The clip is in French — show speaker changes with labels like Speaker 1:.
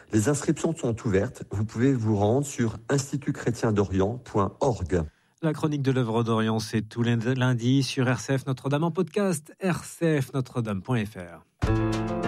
Speaker 1: Les inscriptions sont ouvertes. Vous pouvez vous rendre sur institutchrétiendorient.org.
Speaker 2: La chronique de l'œuvre d'Orient, c'est tous les lundis sur RCF Notre-Dame en podcast, rcfnotredame.fr.